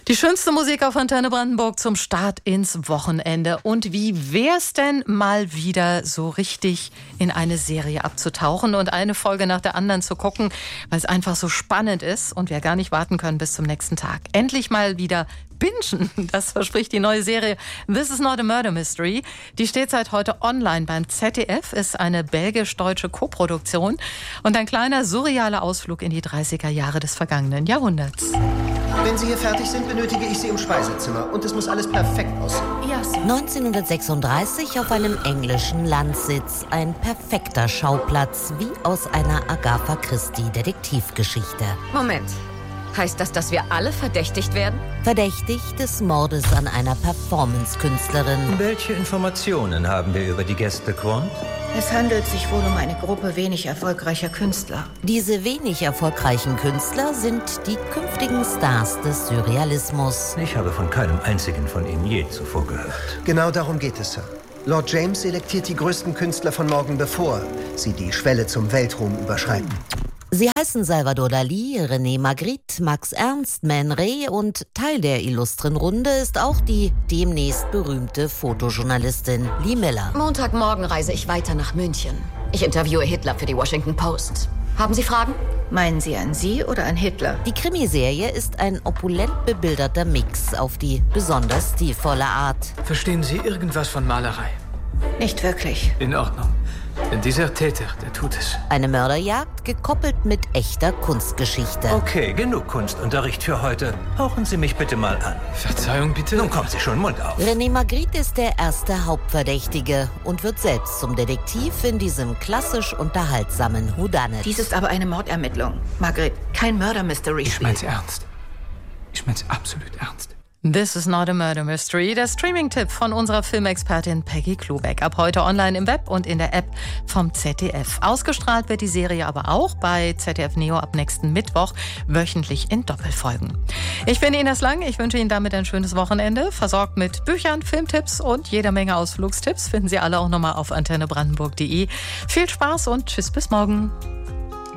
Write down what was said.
Die schönste Musik auf Antenne Brandenburg zum Start ins Wochenende. Und wie wär's denn mal wieder so richtig in eine Serie abzutauchen und eine Folge nach der anderen zu gucken, weil es einfach so spannend ist und wir gar nicht warten können bis zum nächsten Tag. Endlich mal wieder bingen, das verspricht die neue Serie This is not a Murder Mystery. Die steht seit heute online beim ZDF, ist eine belgisch-deutsche Koproduktion und ein kleiner surrealer Ausflug in die 30er Jahre des vergangenen Jahrhunderts. Wenn Sie hier fertig sind, benötige ich Sie im Speisezimmer. Und es muss alles perfekt aussehen. Ja, Sir. 1936 auf einem englischen Landsitz. Ein perfekter Schauplatz, wie aus einer Agatha Christie-Detektivgeschichte. Moment. Heißt das, dass wir alle verdächtigt werden? Verdächtigt des Mordes an einer Performance-Künstlerin. Welche Informationen haben wir über die Gäste, Quant? Es handelt sich wohl um eine Gruppe wenig erfolgreicher Künstler. Diese wenig erfolgreichen Künstler sind die künftigen Stars des Surrealismus. Ich habe von keinem einzigen von ihnen je zuvor gehört. Genau darum geht es, Sir. Lord James selektiert die größten Künstler von morgen, bevor sie die Schwelle zum Weltruhm überschreiten. Sie heißen Salvador Dali, René Magritte, Max Ernst, Man Ray und Teil der illustren Runde ist auch die demnächst berühmte Fotojournalistin Lee Miller. Montagmorgen reise ich weiter nach München. Ich interviewe Hitler für die Washington Post. Haben Sie Fragen? Meinen Sie an Sie oder an Hitler? Die Krimiserie ist ein opulent bebilderter Mix auf die besonders stilvolle Art. Verstehen Sie irgendwas von Malerei? Nicht wirklich. In Ordnung. Denn dieser Täter, der tut es. Eine Mörderjagd gekoppelt mit echter Kunstgeschichte. Okay, genug Kunstunterricht für heute. Hauchen Sie mich bitte mal an. Verzeihung, bitte? Nun kommen Sie schon, Mund auf. René Magritte ist der erste Hauptverdächtige und wird selbst zum Detektiv in diesem klassisch unterhaltsamen Whodunit. Dies ist aber eine Mordermittlung. Margret, kein Murder-Mystery. Ich mein's ernst. Ich mein's absolut ernst. This is not a Murder Mystery, der Streaming-Tipp von unserer Filmexpertin Peggy Klubeck. Ab heute online im Web und in der App vom ZDF. Ausgestrahlt wird die Serie aber auch bei ZDF Neo ab nächsten Mittwoch, wöchentlich in Doppelfolgen. Ich bin Ines Lang, ich wünsche Ihnen damit ein schönes Wochenende. Versorgt mit Büchern, Filmtipps und jeder Menge Ausflugstipps finden Sie alle auch nochmal auf antennebrandenburg.de. Viel Spaß und tschüss bis morgen.